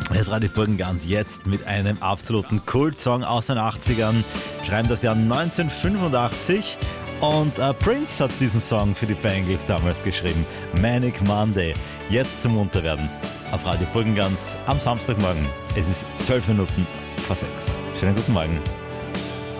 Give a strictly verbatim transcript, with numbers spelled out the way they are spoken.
Das Radio Burgenland jetzt mit einem absoluten Kultsong aus den achtzigern. Schreiben das Jahr neunzehnhundertfünfundachtzig. Und äh, Prince hat diesen Song für die Bangles damals geschrieben. Manic Monday. Jetzt zum Munterwerden auf Radio Burgenland am Samstagmorgen. Es ist zwölf Minuten vor sechs. Schönen guten Morgen.